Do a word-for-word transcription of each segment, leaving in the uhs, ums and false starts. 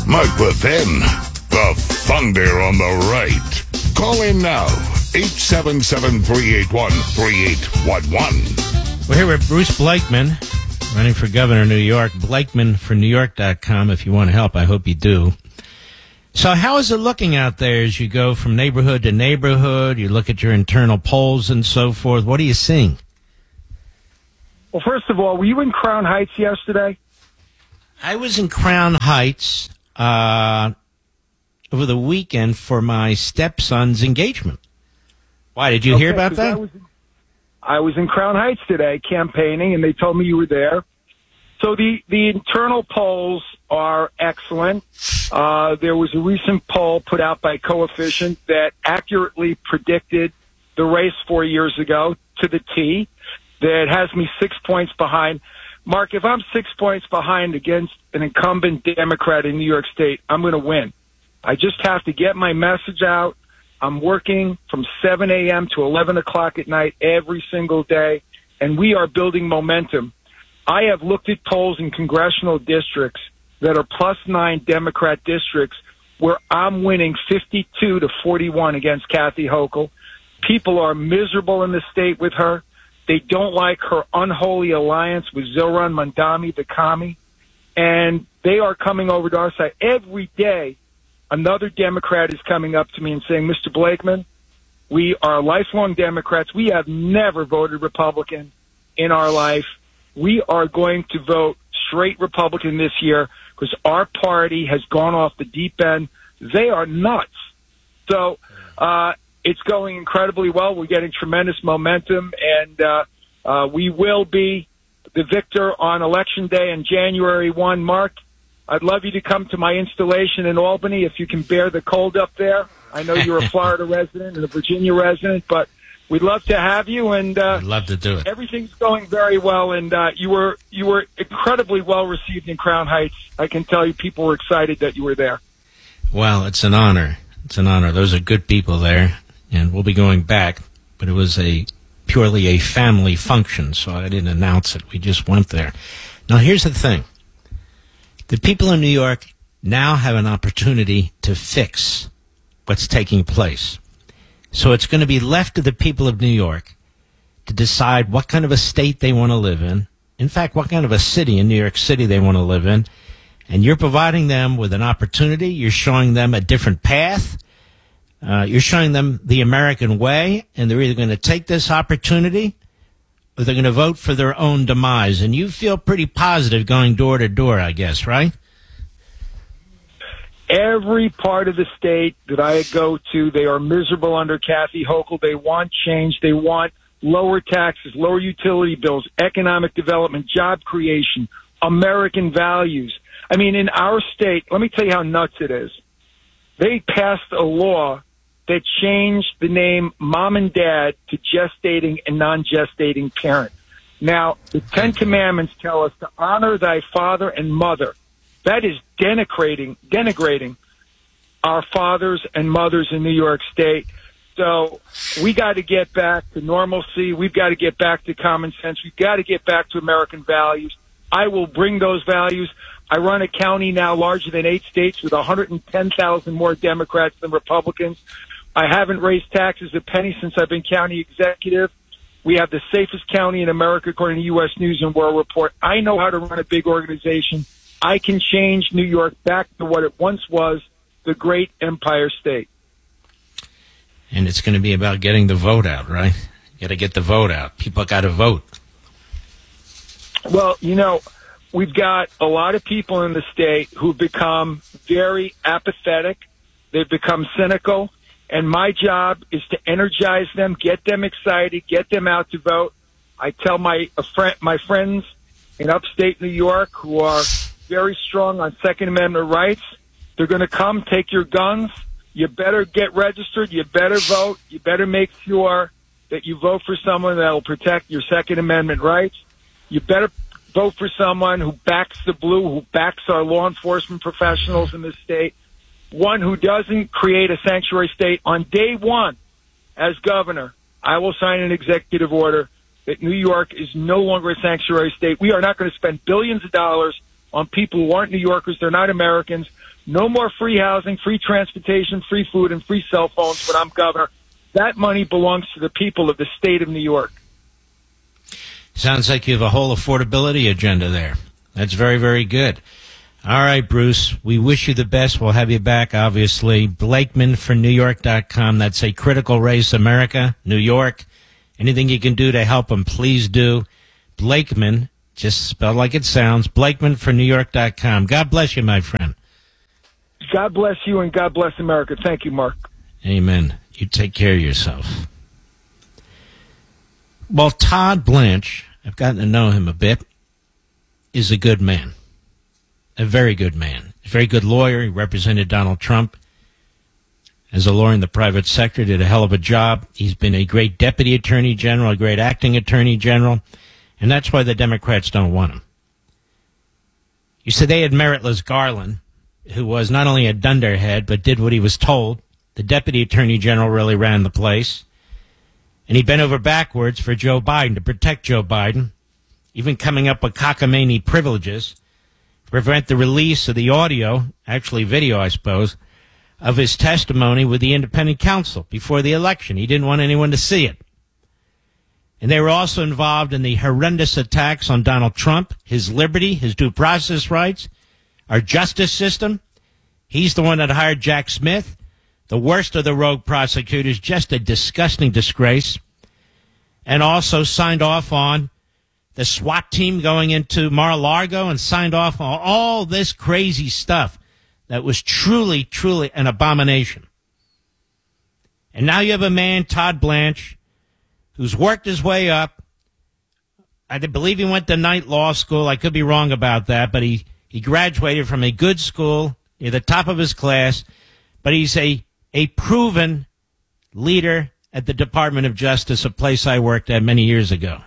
Mark Levin, the Thunder on the right. Call in now, eight seven seven, three eight one, three eight one one. We're here with Bruce Blakeman, running for governor of New York. Blakeman for New York dot com if you want to help. I hope you do. So how is it looking out there as you go from neighborhood to neighborhood? You look at your internal polls and so forth. What are you seeing? Well, first of all, were you in Crown Heights yesterday? I was in Crown Heights uh, over the weekend for my stepson's engagement. Why, did you okay, hear about that? I was, I was in Crown Heights today campaigning, and they told me you were there. So the, the internal polls are excellent. Uh, there was a recent poll put out by Coefficient that accurately predicted the race four years ago to the T. That has me six points behind. Mark, if I'm six points behind against an incumbent Democrat in New York State, I'm going to win. I just have to get my message out. I'm working from seven a.m. to eleven o'clock at night every single day, and we are building momentum. I have looked at polls in congressional districts that are plus nine Democrat districts where I'm winning fifty-two to forty-one against Kathy Hochul. People are miserable in the state with her. They don't like her unholy alliance with Zohran Mamdani, the commie, and they are coming over to our side. Every day, another Democrat is coming up to me and saying, Mister Blakeman, we are lifelong Democrats. We have never voted Republican in our life. We are going to vote straight Republican this year because our party has gone off the deep end. They are nuts. So, uh, it's going incredibly well. We're getting tremendous momentum, and uh, uh, we will be the victor on Election Day on January first. Mark, I'd love you to come to my installation in Albany if you can bear the cold up there. I know you're a Florida resident and a Virginia resident, but we'd love to have you. And uh, I'd love to do it. Everything's going very well, and uh, you were you were incredibly well received in Crown Heights. I can tell you, people were excited that you were there. Well, it's an honor. It's an honor. Those are good people there. And we'll be going back, but it was a purely a family function, so I didn't announce it. We just went there. Now, here's the thing. The people in New York now have an opportunity to fix what's taking place. So it's going to be left to the people of New York to decide what kind of a state they want to live in. In fact, what kind of a city in New York City they want to live in. And you're providing them with an opportunity. You're showing them a different path. Uh, you're showing them the American way, and they're either going to take this opportunity or they're going to vote for their own demise. And you feel pretty positive going door to door, I guess, right? Every part of the state that I go to, they are miserable under Kathy Hochul. They want change. They want lower taxes, lower utility bills, economic development, job creation, American values. I mean, in our state, let me tell you how nuts it is. They passed a law that changed the name mom and dad to gestating and non-gestating parent. Now, the Ten Commandments tell us to honor thy father and mother. That is denigrating, denigrating our fathers and mothers in New York State. So we got to get back to normalcy. We've got to get back to common sense. We've got to get back to American values. I will bring those values. I run a county now larger than eight states with one hundred ten thousand more Democrats than Republicans. I haven't raised taxes a penny since I've been county executive. We have the safest county in America, according to U S News and World Report. I know how to run a big organization. I can change New York back to what it once was, the great Empire State. And it's going to be about getting the vote out, right? You got to get the vote out. People got to vote. Well, you know, we've got a lot of people in the state who've become very apathetic. They've become cynical. And my job is to energize them, get them excited, get them out to vote. I tell my a friend, my friends in upstate New York who are very strong on Second Amendment rights, they're going to come, take your guns. You better get registered. You better vote. You better make sure that you vote for someone that will protect your Second Amendment rights. You better vote for someone who backs the blue, who backs our law enforcement professionals in this state. One who doesn't create a sanctuary state. On day one, as governor, I will sign an executive order that New York is no longer a sanctuary state. We are not going to spend billions of dollars on people who aren't New Yorkers. They're not Americans. No more free housing, free transportation, free food, and free cell phones when I'm governor. That money belongs to the people of the state of New York. Sounds like you have a whole affordability agenda there. That's very, very good. All right, Bruce, we wish you the best. We'll have you back, obviously. Blakeman for New York dot com. That's a critical race, America, New York. Anything you can do to help them, please do. Blakeman, just spelled like it sounds, Blakeman for New York dot com. God bless you, my friend. God bless you and God bless America. Thank you, Mark. Amen. You take care of yourself. Well, Todd Blanche, I've gotten to know him a bit, is a good man. A very good man. A very good lawyer. He represented Donald Trump as a lawyer in the private sector, did a hell of a job. He's been a great deputy attorney general, a great acting attorney general, and that's why the Democrats don't want him. You said they had meritless Garland, who was not only a dunderhead, but did what he was told. The deputy attorney general really ran the place. And he bent over backwards for Joe Biden, to protect Joe Biden, even coming up with cockamamie privileges, to prevent the release of the audio, actually video, I suppose, of his testimony with the independent counsel before the election. He didn't want anyone to see it. And they were also involved in the horrendous attacks on Donald Trump, his liberty, his due process rights, our justice system. He's the one that hired Jack Smith, the worst of the rogue prosecutors, just a disgusting disgrace, and also signed off on the SWAT team going into Mar-a-Lago and signed off on all this crazy stuff that was truly, truly an abomination. And now you have a man, Todd Blanche, who's worked his way up. I believe he went to Knight Law School. I could be wrong about that, but he, he graduated from a good school, near the top of his class, but he's a a proven leader at the Department of Justice, a place I worked at many years ago.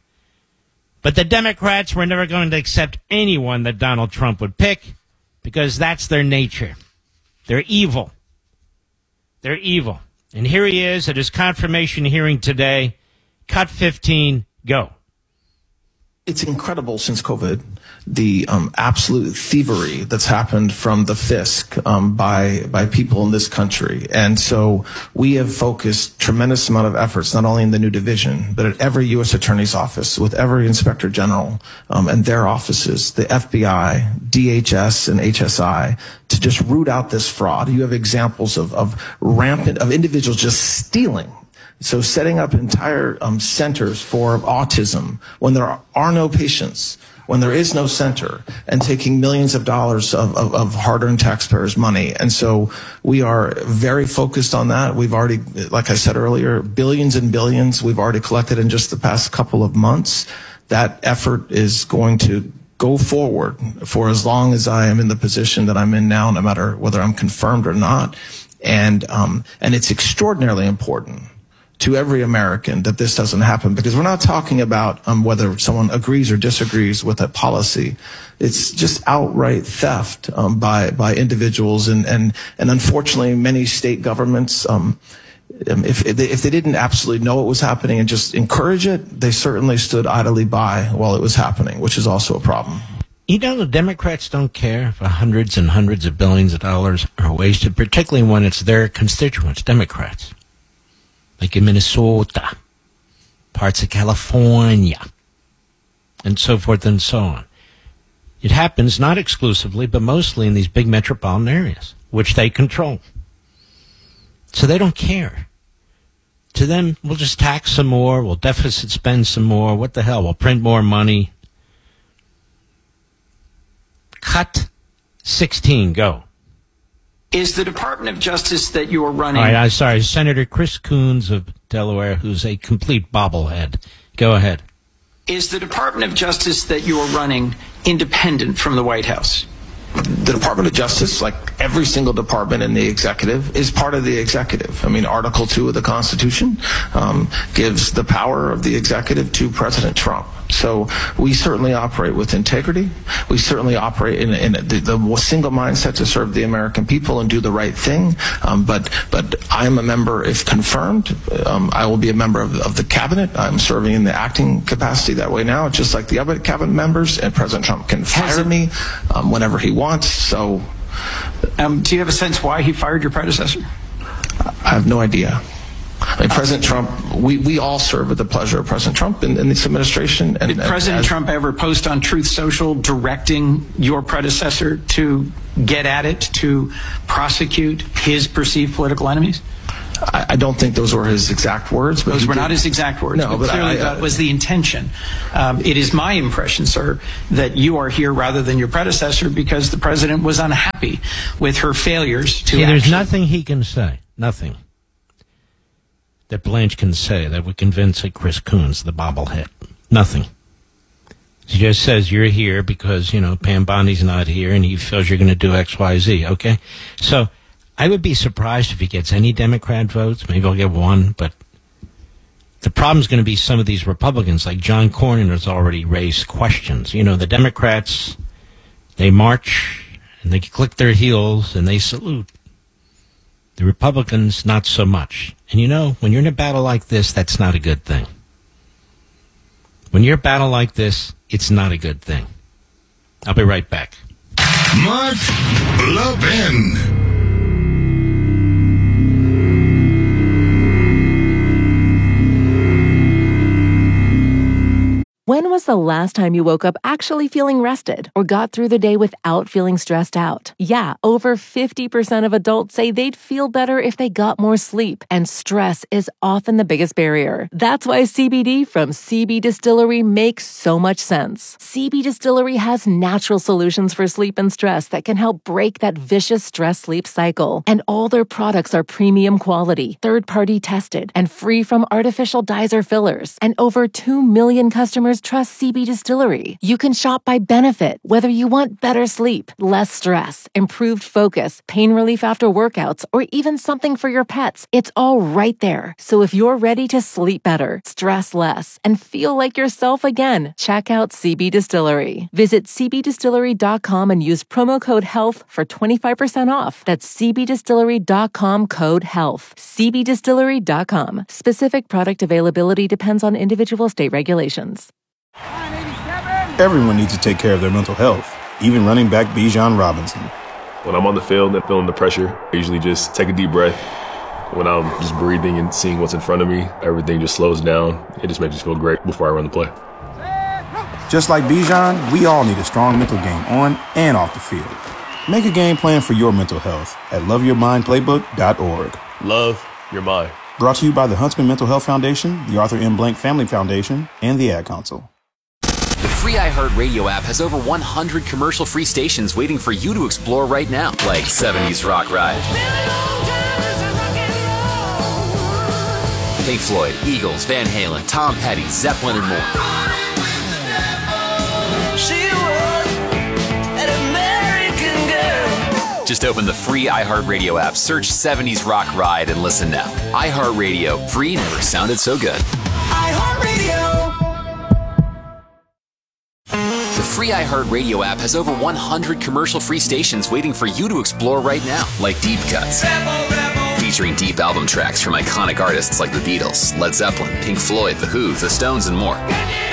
But the Democrats were never going to accept anyone that Donald Trump would pick because that's their nature. They're evil. They're evil. And here he is at his confirmation hearing today. Cut fifteen, go. It's incredible since COVID, the um, absolute thievery that's happened from the fisc um, by by people in this country. And so we have focused tremendous amount of efforts, not only in the new division, but at every U S Attorney's office, with every Inspector General um, and their offices, the F B I, D H S, and H S I, to just root out this fraud. You have examples of, of rampant, of individuals just stealing. So setting up entire um, centers for autism when there are, are no patients, when there is no center, and taking millions of dollars of, of, of hard-earned taxpayers' money. And so we are very focused on that. We've already, like I said earlier, billions and billions we've already collected in just the past couple of months. That effort is going to go forward for as long as I am in the position that I'm in now, no matter whether I'm confirmed or not. And um, and it's extraordinarily important to every American that this doesn't happen, because we're not talking about um, whether someone agrees or disagrees with a policy. It's just outright theft um, by by individuals, and and and unfortunately, many state governments, um, if if they, if they didn't absolutely know what was happening and just encourage it, they certainly stood idly by while it was happening, which is also a problem. You know, the Democrats don't care if hundreds and hundreds of billions of dollars are wasted, particularly when it's their constituents, Democrats. Like in Minnesota, parts of California, and so forth and so on. It happens not exclusively, but mostly in these big metropolitan areas, which they control. So they don't care. To them, we'll just tax some more, we'll deficit spend some more, what the hell, we'll print more money. Cut sixteen, go. Is the Department of Justice that you are running... All right, I'm sorry, Senator Chris Coons of Delaware, who's a complete bobblehead. Go ahead. Is the Department of Justice that you are running independent from the White House? The the Department of Justice, like every single department in the executive, is part of the executive. I mean, Article two of the Constitution um, gives the power of the executive to President Trump. So we certainly operate with integrity. We certainly operate in, in the, the single mindset to serve the American people and do the right thing. Um, but but I am a member, if confirmed. Um, I will be a member of, of the cabinet. I'm serving in the acting capacity that way now, just like the other cabinet members. And President Trump can fire me um, whenever he wants. So, um, do you have a sense why he fired your predecessor? I have no idea. I mean, President Trump, we, we all serve at the pleasure of President Trump and, and this administration. And, Did President as, Trump ever post on Truth Social directing your predecessor to get at it, to prosecute his perceived political enemies? I, I don't think those were his exact words. But those were did. not his exact words. No, but, but clearly I, I, that was the intention. Um, it is my impression, sir, that you are here rather than your predecessor because the president was unhappy with her failures to See, there's actually- nothing he can say. Nothing. That Blanche can say that would convince a Chris Coons, the bobblehead. Nothing. He just says you're here because, you know, Pam Bondi's not here and he feels you're going to do X, Y, Z, okay? So I would be surprised if he gets any Democrat votes. Maybe I'll get one, but the problem is going to be some of these Republicans, like John Cornyn has already raised questions. You know, the Democrats, they march and they click their heels and they salute. The Republicans, not so much. And you know, when you're in a battle like this, that's not a good thing. When you're in a battle like this, it's not a good thing. I'll be right back. Mark Levin. When was the last time you woke up actually feeling rested or got through the day without feeling stressed out? Yeah, over fifty percent of adults say they'd feel better if they got more sleep, and stress is often the biggest barrier. That's why C B D from C B Distillery makes so much sense. C B Distillery has natural solutions for sleep and stress that can help break that vicious stress-sleep cycle. And all their products are premium quality, third-party tested, and free from artificial dyes or fillers. And over two million customers trust C B Distillery. You can shop by benefit, whether you want better sleep, less stress, improved focus, pain relief after workouts, or even something for your pets. It's all right there. So if you're ready to sleep better, stress less, and feel like yourself again, check out C B Distillery. Visit c b distillery dot com and use promo code HEALTH for twenty-five percent off. That's c b distillery dot com code HEALTH. c b distillery dot com. Specific product availability depends on individual state regulations. Everyone needs to take care of their mental health, even running back Bijan Robinson. When I'm on the field and feeling the pressure, I usually just take a deep breath. When I'm just breathing and seeing what's in front of me, everything just slows down. It just makes me feel great before I run the play. Just like Bijan, we all need a strong mental game on and off the field. Make a game plan for your mental health at love your mind playbook dot org. Love your mind. Brought to you by the Huntsman Mental Health Foundation, the Arthur M. Blank Family Foundation, and the Ad Council. The free iHeartRadio app has over one hundred commercial-free stations waiting for you to explore right now, like seventies Rock Ride, Pink Floyd, Eagles, Van Halen, Tom Petty, Zeppelin, and more. Just open the free iHeartRadio app, search seventies Rock Ride, and listen now. iHeartRadio, free never sounded so good. iHeartRadio. The free iHeartRadio app has over one hundred commercial-free stations waiting for you to explore right now, like Deep Cuts, featuring deep album tracks from iconic artists like the Beatles, Led Zeppelin, Pink Floyd, The Who, The Stones, and more.